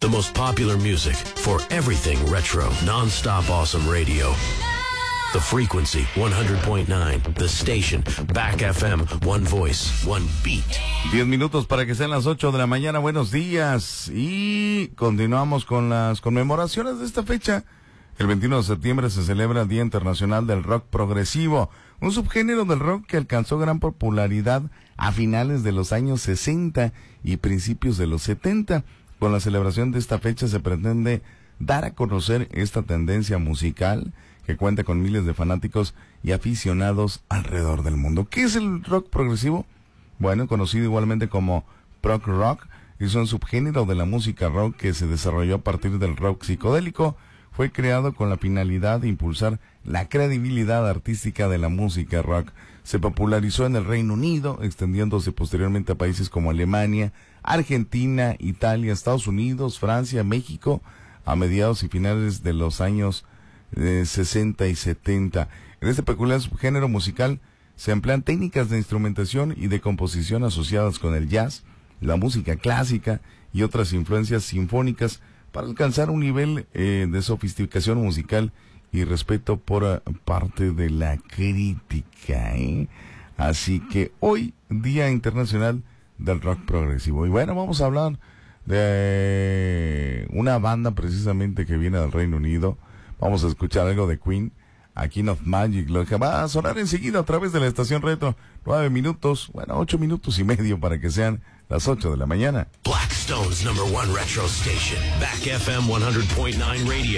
The most popular music for everything retro. Non-stop awesome radio. The Frequency, 100.9. The Station, Back FM, one voice, one beat. 10 minutos para que sean las 8 de la mañana. Buenos días. Y continuamos con las conmemoraciones de esta fecha. El 21 de septiembre se celebra el Día Internacional del Rock Progresivo, un subgénero del rock que alcanzó gran popularidad a finales de los años 60 y principios de los 70. Con la celebración de esta fecha se pretende dar a conocer esta tendencia musical que cuenta con miles de fanáticos y aficionados alrededor del mundo. ¿Qué es el rock progresivo? Bueno, conocido igualmente como prog rock, es un subgénero de la música rock que se desarrolló a partir del rock psicodélico. Fue creado con la finalidad de impulsar la credibilidad artística de la música rock. Se popularizó en el Reino Unido, extendiéndose posteriormente a países como Alemania, Argentina, Italia, Estados Unidos, Francia, México, a mediados y finales de los años 60 y 70. En este peculiar subgénero musical se emplean técnicas de instrumentación y de composición asociadas con el jazz, la música clásica y otras influencias sinfónicas para alcanzar un nivel de sofisticación musical y respeto por parte de la crítica, Así que hoy, Día Internacional del Rock Progresivo. Y bueno, vamos a hablar de una banda precisamente que viene del Reino Unido. Vamos a escuchar algo de Queen, a King of Magic, lo que va a sonar enseguida a través de la estación Retro. 9 minutos, 8 minutos y medio para que sean las 8 de la mañana. Blackstone's #1 retro station, Back FM 100.9 radio.